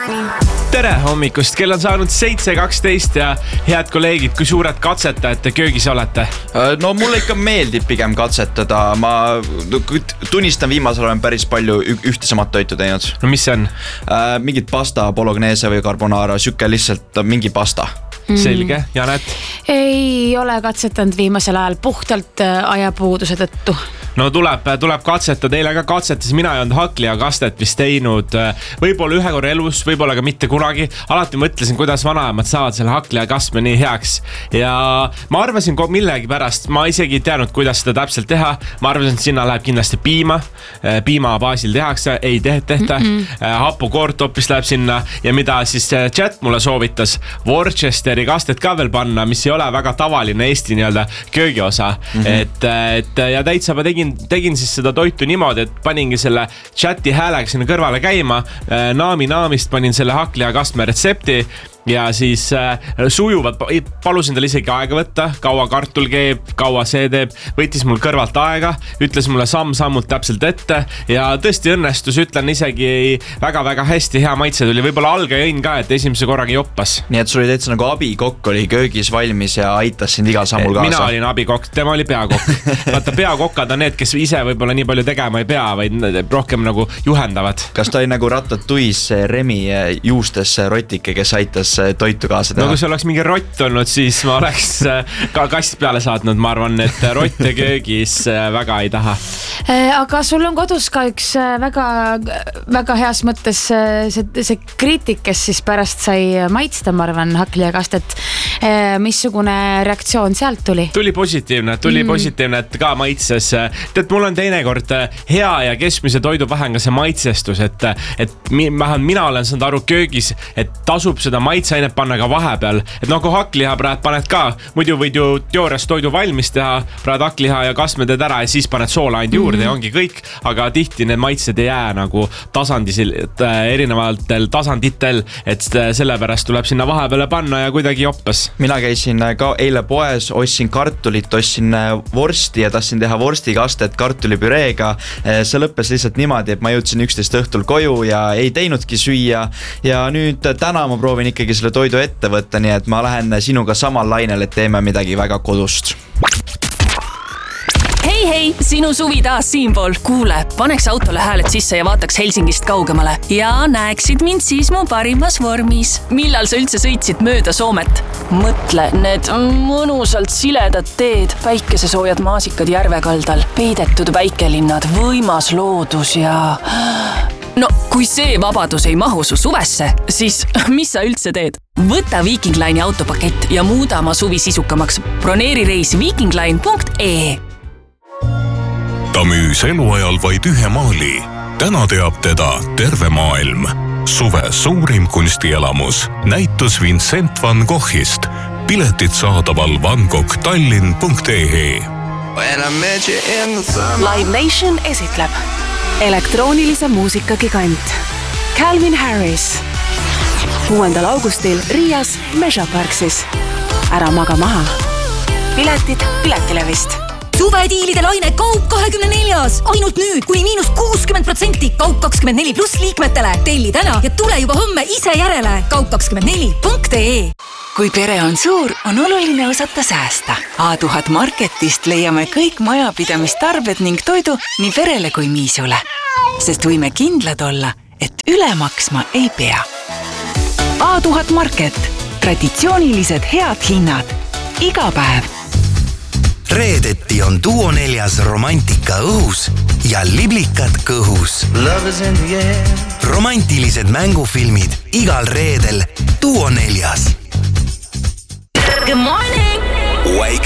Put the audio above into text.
Tere hommikust, kell on saanud 7:12 ja head kolleegid, kui suured katsetajad te köögis olete? No mulle ikka meeldib pigem katsetada, ma tunnistan viimasel olen päris palju ühte samat toitu teinud. No mis see on? Mingid pasta, bolognese või carbonara, süke lihtsalt mingi pasta. Selge, Janet? Ei ole katsetanud viimasel ajal puhtalt ajapuuduse tõttu. No tuleb katsetada, eile ka katsetas, mina ei olnud hakliakastet vist teinud võib-olla ühe korra elus, võib-olla ka mitte kunagi. Alati mõtlesin, kuidas vanaemad saavad selle hakliakastme nii heaks. Ja ma arvasin millegi pärast, ma isegi ei teadnud, kuidas seda täpselt teha. Ma arvasin, et sinna läheb kindlasti piima baasil tehakse, ei tehta. Hapukoort hoopis läheb sinna ja mida siis chat mulle soovitas, Worcesteri kastet ka veel panna, mis ei ole väga tavaline Eesti nii-öelda köögiosa. Ja täitsa ma tegin siis seda toitu niimoodi, et paningi selle chati häälega sinna kõrvale käima, naamist panin selle hakliakastme retsepti ja siis sujuvalt palusin tal isegi aega võtta, kaua kartul keeb, kaua see teeb, võttis mul kõrvalt aega, ütles mulle samm-sammult täpselt ette ja tõesti õnnestus, ütlen isegi väga-väga hästi, hea maitse tuli, võib-olla alga jõin ka, et esimese korraga joppas. Nii et sul oli täitsa nagu abikokk oli köögis valmis ja aitas sind igal sammul kaasa. Mina olin abikokk, tema oli peakokk. Vaata, peakokkad on need, kes ise võib-olla nii palju tegema ei pea, vaid rohkem nagu juhendavad. Kas ta oli nagu Ratatouille's Remi juustes rotike, kes aitas toitu kaasa teha? No kui see oleks mingi rott olnud, siis ma oleks ka kast peale saatnud, ma arvan, et rotte köögis väga ei taha. Aga sul on kodus ka üks väga heas mõttes see kriitik, kes siis pärast sai maitsta, ma arvan, hakliakastet. Missugune reaktsioon sealt tuli? Tuli positiivne, et ka maitses. Tead, mul on teinekord hea ja keskmise toidu vähem ka see maitsestus, et mina olen saanud aru köögis, et tasub seda maitseainet panna ka vahepeal. Et nagu hakliha praegu paned ka, muidu võid ju teoorias toidu valmis teha, praegu hakliha ja kasme teed ära ja siis paned soola ainult juurde ja ongi kõik, aga tihti need maitsed ei jää nagu erinevatel tasanditel, et sellepärast tuleb sinna vahepeale panna ja kuidagi joppas. Mina käisin ka eile poes, ostsin kartulit, ostsin vorsti ja tahtsin teha vorstikastet kartulipüreega. See lõppes lihtsalt niimoodi, et ma jõudsin 11 õhtul koju ja ei teinudki süüa ja nüüd täna ma proovin ikkagi selle toidu ette võtta, nii et ma lähen sinuga samal lainel, et teeme midagi väga kodust. Hei, sinu suvi taas siinpool. Kuule, paneks autole hääled sisse ja vaataks Helsingist kaugemale. Ja näeksid mind siis mu parimas vormis. Millal sa üldse sõitsid mööda Soomet? Mõtle, need mõnusalt siledad teed, päikesesoojad maasikad järvekaldal, peidetud väikelinnad, võimas loodus ja... No, kui see vabadus ei mahu su suvesse, siis mis sa üldse teed? Võta Viking Line'i autopakett ja muuda oma suvi sisukamaks. Broneeri reis vikingline.ee. Ta müüs eluajal vaid ühe maali. Täna teab teda terve maailm. Suve suurim kunstielamus. Näitus Vincent van Goghist. Piletid saadaval vangoghtallinn.ee. Live Nation esitleb elektroonilise muusika gigant Calvin Harris 6. augustil Riias Measure Parksis. Ära maga maha. Piletid Piletilevist. Suvediilide laine Kaup 24. Ainult nüüd kuni -60% Kaup 24 pluss liikmetele. Telli täna ja tule juba homme ise järele. Kaup24.ee. Kui pere on suur, on oluline osata säästa. A1000 Marketist leiame kõik majapidamistarbed ning toidu nii perele kui miisule. Sest võime kindlad olla, et üle maksma ei pea. A1000 Market. Traditsioonilised head hinnad. Iga päev. Reedeti on Duo 4 romantika õhus ja liblikad kõhus. Romantilised mängufilmid igal reedel Duo 4. Good morning! Wake